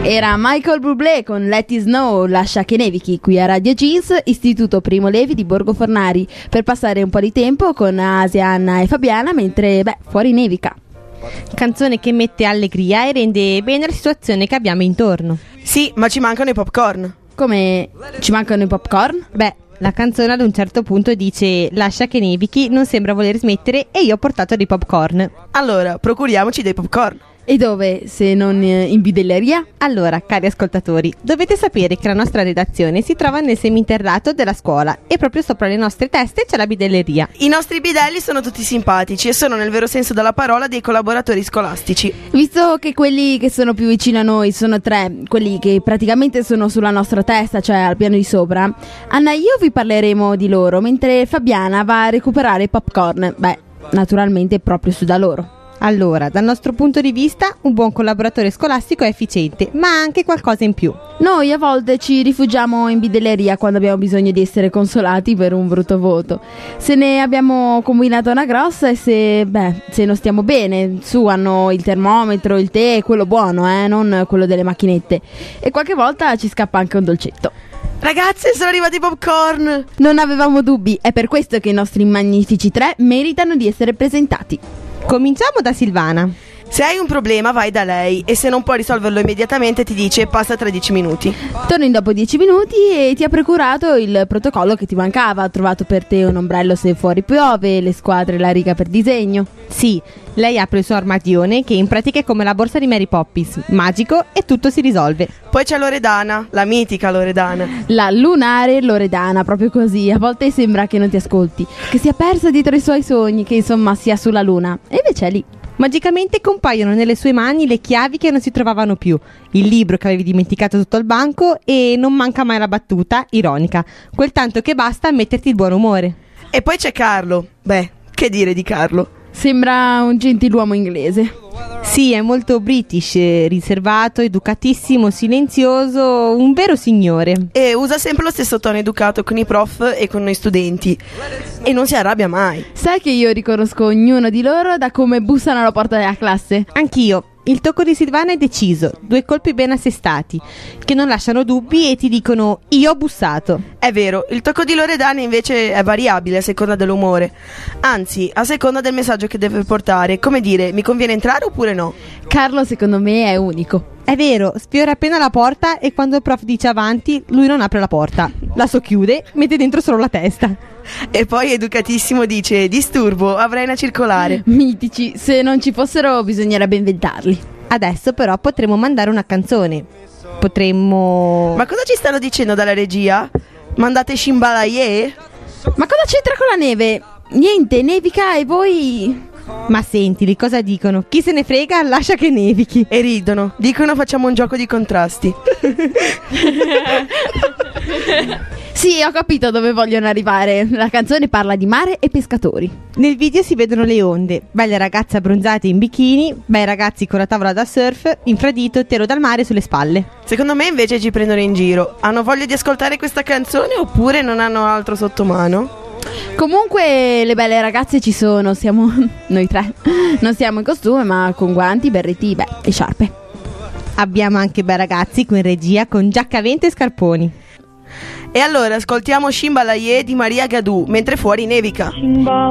Era Michael Bublé con Let It Snow, lascia che nevichi, qui a Radio Jeans, Istituto Primo Levi di Borgo Fornari, per passare un po' di tempo con Asia, Anna e Fabiana mentre, fuori nevica. Canzone che mette allegria e rende bene la situazione che abbiamo intorno. Sì, ma ci mancano i popcorn. Come ci mancano i popcorn? La canzone ad un certo punto dice lascia che nevichi, non sembra voler smettere e io ho portato dei popcorn. Allora, procuriamoci dei popcorn. E dove, se non in bidelleria? Allora, cari ascoltatori, dovete sapere che la nostra redazione si trova nel seminterrato della scuola e proprio sopra le nostre teste c'è la bidelleria. I nostri bidelli sono tutti simpatici e sono nel vero senso della parola dei collaboratori scolastici. Visto che quelli che sono più vicino a noi sono 3, quelli che praticamente sono sulla nostra testa, cioè al piano di sopra, Anna e io vi parleremo di loro, mentre Fabiana va a recuperare i popcorn. Naturalmente proprio su da loro. Allora, dal nostro punto di vista, un buon collaboratore scolastico è efficiente, ma ha anche qualcosa in più. Noi a volte ci rifugiamo in bidelleria quando abbiamo bisogno di essere consolati per un brutto voto. Se ne abbiamo combinata una grossa e se non stiamo bene, su hanno il termometro, il tè, quello buono, non quello delle macchinette. E qualche volta ci scappa anche un dolcetto. Ragazze, sono arrivati i popcorn! Non avevamo dubbi, è per questo che i nostri magnifici 3 meritano di essere presentati. Cominciamo da Silvana. Se hai un problema vai da lei e se non puoi risolverlo immediatamente ti dice passa tra 10 minuti. Torni dopo 10 minuti e ti ha procurato il protocollo che ti mancava. Ha trovato per te un ombrello se fuori piove, le squadre e la riga per disegno. Sì, lei apre il suo armadione che in pratica è come la borsa di Mary Poppins, magico e tutto si risolve. Poi c'è Loredana, la mitica Loredana. La lunare Loredana, proprio così. A volte sembra che non ti ascolti, che sia persa dietro i suoi sogni, che insomma sia sulla luna. E invece è lì. Magicamente compaiono nelle sue mani le chiavi che non si trovavano più, il libro che avevi dimenticato sotto il banco e non manca mai la battuta, ironica, quel tanto che basta a metterti il buon umore. E poi c'è Carlo. Che dire di Carlo? Sembra un gentiluomo inglese. Sì, è molto british, riservato, educatissimo, silenzioso, un vero signore. E usa sempre lo stesso tono educato con i prof e con noi studenti. E non si arrabbia mai. Sai che io riconosco ognuno di loro da come bussano alla porta della classe? Anch'io. Il tocco di Silvana è deciso, 2 colpi ben assestati, che non lasciano dubbi e ti dicono io ho bussato. È vero, il tocco di Loredana invece è variabile a seconda dell'umore, anzi a seconda del messaggio che deve portare, come dire, mi conviene entrare oppure no? Carlo secondo me è unico. È vero, sfiora appena la porta e quando il prof dice avanti, lui non apre la porta, la socchiude, mette dentro solo la testa. E poi educatissimo dice disturbo, avrei una circolare. Mitici, se non ci fossero bisognerebbe inventarli. Adesso però potremmo mandare una canzone. Potremmo... Ma cosa ci stanno dicendo dalla regia? Mandate Shimbalaye? Ma cosa c'entra con la neve? Niente, nevica e voi... Ma sentili, cosa dicono? Chi se ne frega, lascia che nevichi. E ridono, dicono facciamo un gioco di contrasti. Sì, ho capito dove vogliono arrivare. La canzone parla di mare e pescatori. Nel video si vedono le onde, belle ragazze abbronzate in bikini, bei ragazzi con la tavola da surf, infradito, telo dal mare sulle spalle. Secondo me invece ci prendono in giro. Hanno voglia di ascoltare questa canzone oppure non hanno altro sotto mano? Comunque le belle ragazze ci sono, siamo noi 3. Non siamo in costume ma con guanti, berretti e sciarpe. Abbiamo anche bei ragazzi qui in regia con giacca a vento e scarponi. E allora ascoltiamo Shimbalaye di Maria Gadou mentre fuori nevica.